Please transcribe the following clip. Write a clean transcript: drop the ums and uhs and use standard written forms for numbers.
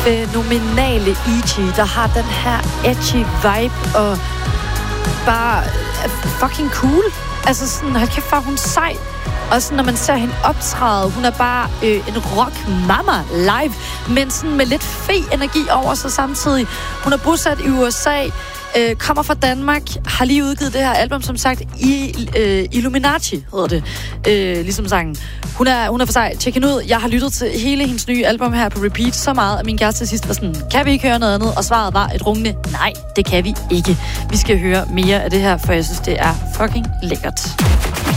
fænomenale Iggy, der har den her edgy vibe og bare fucking cool. Altså sådan, hold kæft, hun sej. Og sådan, når man ser hende optræde, hun er bare en rock-mama live, men sådan med lidt fed energi over sig samtidig. Hun er bosat i USA, kommer fra Danmark, har lige udgivet det her album, som sagt, Illuminati hedder det, ligesom sangen. Hun er for sig. Tjek hende ud. Jeg har lyttet til hele hendes nye album her på repeat så meget, at min kæreste til sidst var sådan, kan vi ikke høre noget andet? Og svaret var et rungende, nej, det kan vi ikke. Vi skal høre mere af det her, for jeg synes, det er fucking lækkert.